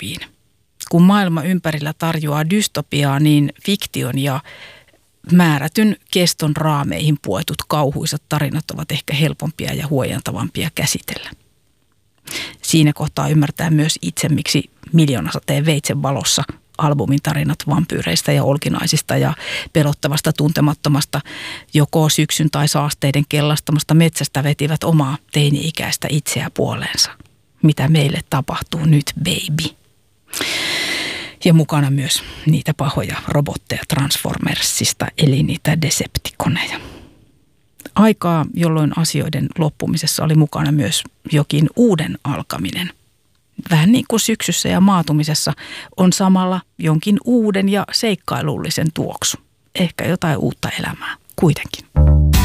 korviin. Kun maailma ympärillä tarjoaa dystopiaa, niin fiktion ja määrätyn keston raameihin puetut kauhuisat tarinat ovat ehkä helpompia ja huojentavampia käsitellä. Siinä kohtaa ymmärtää myös itse, miksi Miljoonasateen veitsen valossa albumin tarinat vampyyreistä ja olkinaisista ja pelottavasta tuntemattomasta joko syksyn tai saasteiden kellastamasta metsästä vetivät omaa teini-ikäistä itseä puoleensa. Mitä meille tapahtuu nyt, baby? Ja mukana myös niitä pahoja robotteja Transformersista, eli niitä Decepticoneja. Aikaa, jolloin asioiden loppumisessa oli mukana myös jokin uuden alkaminen. Vähän niin kuin syksyssä ja maatumisessa on samalla jonkin uuden ja seikkailullisen tuoksu. Ehkä jotain uutta elämää kuitenkin.